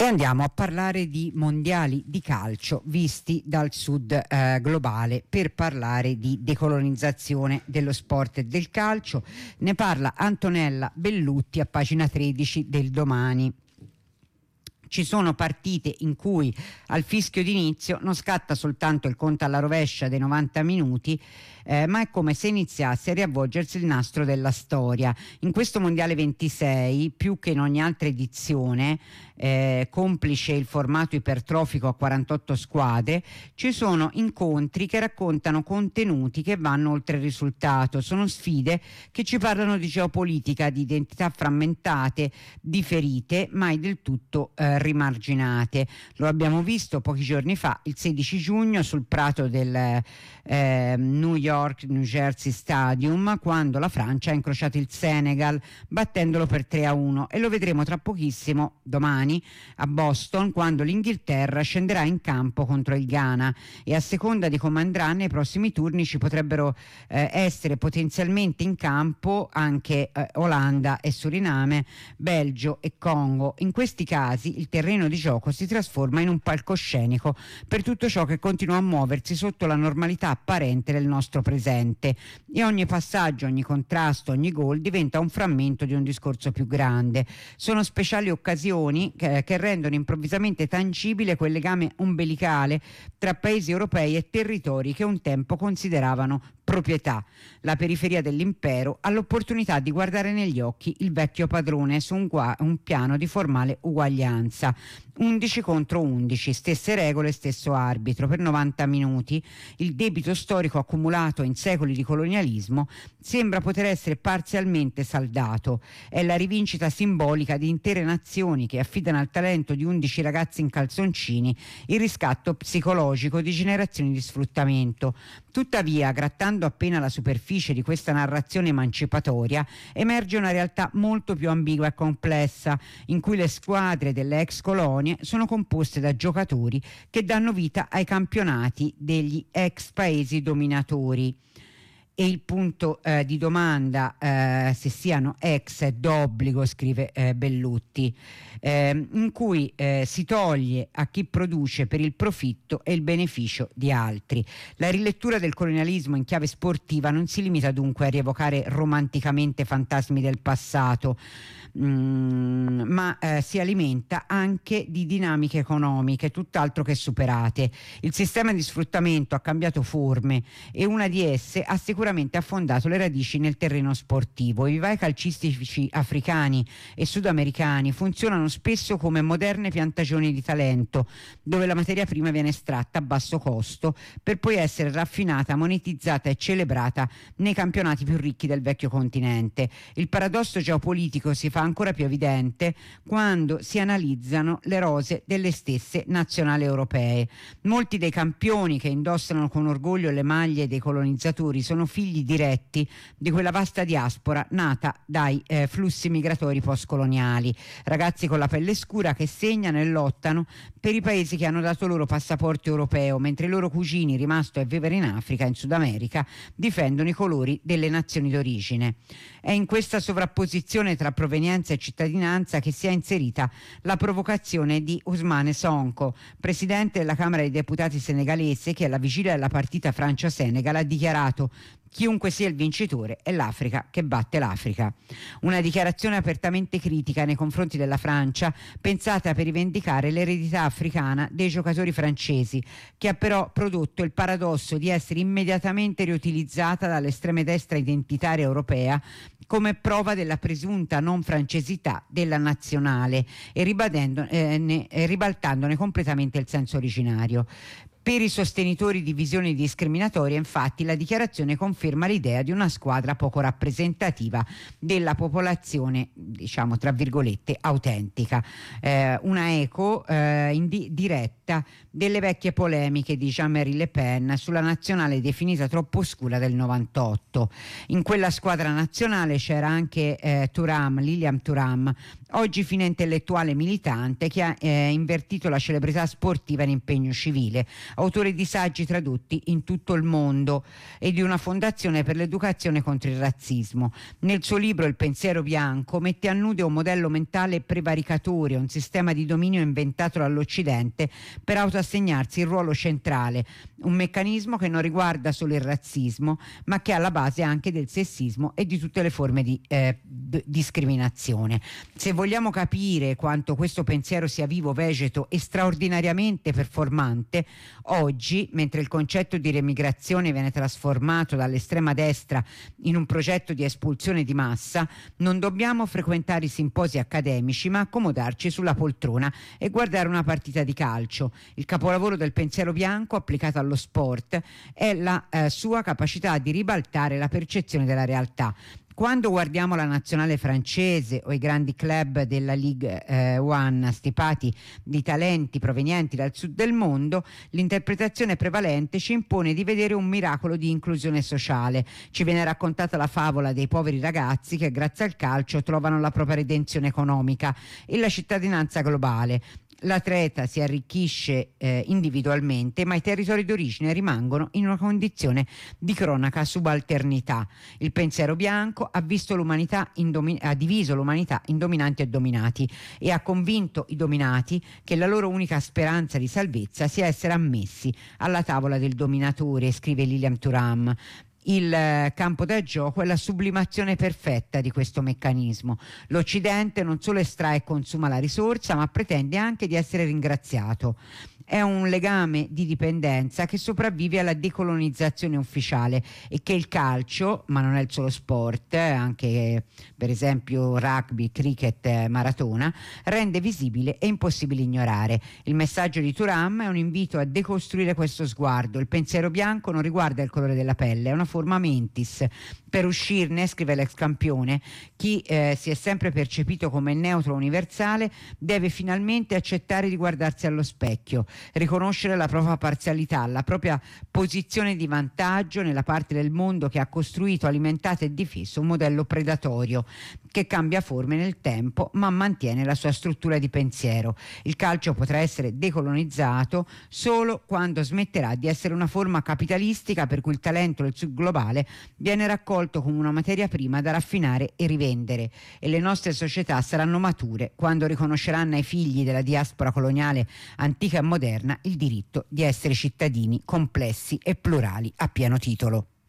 E andiamo a parlare di mondiali di calcio visti dal sud globale, per parlare di decolonizzazione dello sport e del calcio. Ne parla Antonella Bellutti a pagina 13 del Domani. Ci sono partite in cui al fischio d'inizio non scatta soltanto il conto alla rovescia dei 90 minuti, ma è come se iniziasse a riavvolgersi il nastro della storia. In questo Mondiale 26, più che in ogni altra edizione, complice il formato ipertrofico a 48 squadre, ci sono incontri che raccontano contenuti che vanno oltre il risultato. Sono sfide che ci parlano di geopolitica, di identità frammentate, di ferite mai del tutto rimarginate. Lo abbiamo visto pochi giorni fa, il 16 giugno, sul prato del New Jersey Stadium, quando la Francia ha incrociato il Senegal battendolo per 3-1, e lo vedremo tra pochissimo, domani, a Boston, quando l'Inghilterra scenderà in campo contro il Ghana, e a seconda di come andrà nei prossimi turni ci potrebbero essere potenzialmente in campo anche Olanda e Suriname, Belgio e Congo. In questi casi il terreno di gioco si trasforma in un palcoscenico per tutto ciò che continua a muoversi sotto la normalità apparente del nostro presente, e ogni passaggio, ogni contrasto, ogni gol diventa un frammento di un discorso più grande. Sono speciali occasioni che rendono improvvisamente tangibile quel legame ombelicale tra paesi europei e territori che un tempo consideravano proprietà. La periferia dell'impero ha l'opportunità di guardare negli occhi il vecchio padrone su un piano di formale uguaglianza. 11 contro 11, stesse regole, stesso arbitro, per 90 minuti. Il debito storico accumulato in secoli di colonialismo sembra poter essere parzialmente saldato. È la rivincita simbolica di intere nazioni che affidano al talento di 11 ragazzi in calzoncini il riscatto psicologico di generazioni di sfruttamento. Tuttavia, grattando appena la superficie di questa narrazione emancipatoria, emerge una realtà molto più ambigua e complessa, in cui le squadre delle ex colonie sono composte da giocatori che danno vita ai campionati degli ex paesi dominatori. E il punto di domanda, se siano ex, è d'obbligo, scrive Bellutti, in cui si toglie a chi produce per il profitto e il beneficio di altri. La rilettura del colonialismo in chiave sportiva non si limita dunque a rievocare romanticamente fantasmi del passato, ma si alimenta anche di dinamiche economiche tutt'altro che superate. Il sistema di sfruttamento ha cambiato forme, e una di esse ha sicuramente affondato le radici nel terreno sportivo. I vivai calcistici africani e sudamericani funzionano spesso come moderne piantagioni di talento, dove la materia prima viene estratta a basso costo per poi essere raffinata, monetizzata e celebrata nei campionati più ricchi del vecchio continente. Il paradosso geopolitico si fa ancora più evidente quando si analizzano le rose delle stesse nazionali europee. Molti dei campioni che indossano con orgoglio le maglie dei colonizzatori sono figli diretti di quella vasta diaspora nata dai flussi migratori postcoloniali, ragazzi con la pelle scura che segnano e lottano per i paesi che hanno dato loro passaporto europeo, mentre i loro cugini rimasti a vivere in Africa e in Sud America difendono i colori delle nazioni d'origine. È in questa sovrapposizione tra provenienza e cittadinanza che si è inserita la provocazione di Ousmane Sonko, presidente della Camera dei Deputati senegalese, che alla vigilia della partita Francia-Senegal ha dichiarato: chiunque sia il vincitore, è l'Africa che batte l'Africa. Una dichiarazione apertamente critica nei confronti della Francia, pensata per rivendicare l'eredità africana dei giocatori francesi, che ha però prodotto il paradosso di essere immediatamente riutilizzata dall'estrema destra identitaria europea come prova della presunta non francesità della nazionale, e ribaltandone completamente il senso originario. Per i sostenitori di visioni discriminatorie, infatti, la dichiarazione conferma l'idea di una squadra poco rappresentativa della popolazione, diciamo tra virgolette, autentica. Una eco diretta delle vecchie polemiche di Jean-Marie Le Pen sulla nazionale definita troppo scura del 98. In quella squadra nazionale c'era anche Lilian Thuram, oggi fine intellettuale militante che ha invertito la celebrità sportiva in impegno civile, autore di saggi tradotti in tutto il mondo e di una fondazione per l'educazione contro il razzismo. Nel suo libro Il pensiero bianco mette a nudo un modello mentale prevaricatore, un sistema di dominio inventato dall'Occidente per autoassegnarsi il ruolo centrale, un meccanismo che non riguarda solo il razzismo, ma che è alla base anche del sessismo e di tutte le forme di discriminazione. Se vogliamo capire quanto questo pensiero sia vivo, vegeto e straordinariamente performante, oggi, mentre il concetto di remigrazione viene trasformato dall'estrema destra in un progetto di espulsione di massa, non dobbiamo frequentare i simposi accademici, ma accomodarci sulla poltrona e guardare una partita di calcio. Il capolavoro del pensiero bianco applicato allo sport è la sua capacità di ribaltare la percezione della realtà. Quando guardiamo la nazionale francese o i grandi club della Ligue 1 stipati di talenti provenienti dal sud del mondo, l'interpretazione prevalente ci impone di vedere un miracolo di inclusione sociale. Ci viene raccontata la favola dei poveri ragazzi che grazie al calcio trovano la propria redenzione economica e la cittadinanza globale. L'atleta si arricchisce individualmente, ma i territori d'origine rimangono in una condizione di cronaca subalternità. Il pensiero bianco ha diviso l'umanità in dominanti e dominati e ha convinto i dominati che la loro unica speranza di salvezza sia essere ammessi alla tavola del dominatore, scrive Lilian Thuram. Il campo da gioco è la sublimazione perfetta di questo meccanismo. L'Occidente non solo estrae e consuma la risorsa, ma pretende anche di essere ringraziato. È un legame di dipendenza che sopravvive alla decolonizzazione ufficiale e che il calcio, ma non è il solo sport, anche per esempio rugby, cricket, maratona, rende visibile e impossibile ignorare. Il messaggio di Thuram è un invito a decostruire questo sguardo. Il pensiero bianco non riguarda il colore della pelle, è una forma mentis. Per uscirne, scrive l'ex campione, chi si è sempre percepito come neutro universale deve finalmente accettare di guardarsi allo specchio, riconoscere la propria parzialità, la propria posizione di vantaggio nella parte del mondo che ha costruito, alimentato e difeso un modello predatorio che cambia forme nel tempo ma mantiene la sua struttura di pensiero. Il calcio potrà essere decolonizzato solo quando smetterà di essere una forma capitalistica per cui il talento del sud globale viene raccolto come una materia prima da raffinare e rivendere, e le nostre società saranno mature quando riconosceranno ai figli della diaspora coloniale antica e moderna il diritto di essere cittadini complessi e plurali a pieno titolo.